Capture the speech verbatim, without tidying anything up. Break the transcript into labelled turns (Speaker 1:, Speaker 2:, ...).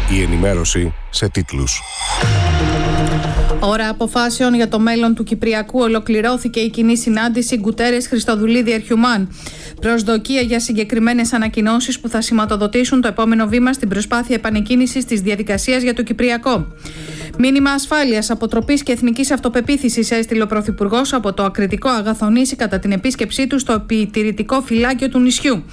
Speaker 1: Η ενημέρωση σε τίτλους.
Speaker 2: Ώρα αποφάσεων για το μέλλον του Κυπριακού. Ολοκληρώθηκε η κοινή συνάντηση Γκουτέρες-Χριστοδουλίδη-Ερχιουμάν. Προσδοκία για συγκεκριμένες ανακοινώσεις που θα σηματοδοτήσουν το επόμενο βήμα στην προσπάθεια επανεκκίνησης της διαδικασίας για το Κυπριακό. Μήνυμα ασφάλειας, αποτροπής και εθνικής αυτοπεποίθησης έστειλε ο Πρωθυπουργός από το ακριτικό Αγαθονήσι κατά την επίσκεψή του στο επιτηρητικό φυλάκιο του νησιού.